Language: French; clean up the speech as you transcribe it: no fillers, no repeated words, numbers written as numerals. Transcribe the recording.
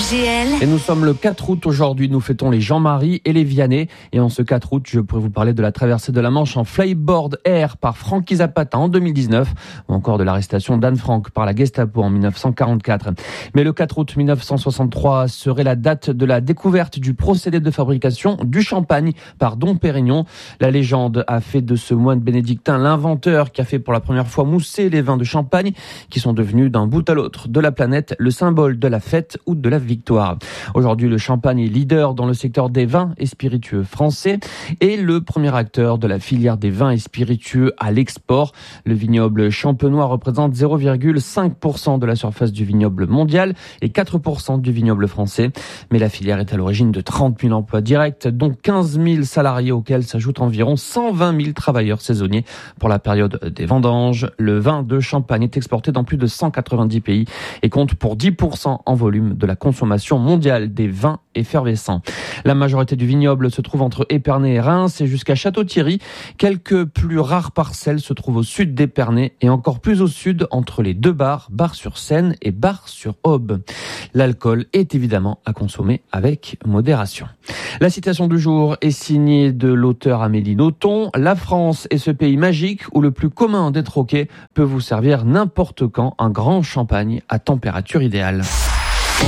RTL. Et nous sommes le 4 août aujourd'hui, nous fêtons les Jean-Marie et les Vianney. Et en ce 4 août, je pourrais vous parler de la traversée de la Manche en flyboard air par Frankie Zapata en 2019, ou encore de l'arrestation d'Anne Frank par la Gestapo en 1944. Mais le 4 août 1963 serait la date de la découverte du procédé de fabrication du champagne par Dom Pérignon. La légende a fait de ce moine bénédictin l'inventeur qui a fait pour la première fois mousser les vins de Champagne, qui sont devenus d'un bout à l'autre de la planète le symbole de la fête ou de la victoire. Aujourd'hui, le champagne est leader dans le secteur des vins et spiritueux français et le premier acteur de la filière des vins et spiritueux à l'export. Le vignoble champenois représente 0,5% de la surface du vignoble mondial et 4% du vignoble français. Mais la filière est à l'origine de 30 000 emplois directs, dont 15 000 salariés auxquels s'ajoutent environ 120 000 travailleurs saisonniers. Pour la période des vendanges, le vin de Champagne est exporté dans plus de 190 pays et compte pour 10% en volume de la consommation mondiale des vins effervescents. La majorité du vignoble se trouve entre Épernay et Reims et jusqu'à Château-Thierry. Quelques plus rares parcelles se trouvent au sud d'Épernay et encore plus au sud entre les deux Bar-sur-Seine et Bar-sur-Aube. L'alcool est évidemment à consommer avec modération. La citation du jour est signée de l'auteur Amélie Nothomb. La France est ce pays magique où le plus commun des troquets peut vous servir n'importe quand un grand champagne à température idéale.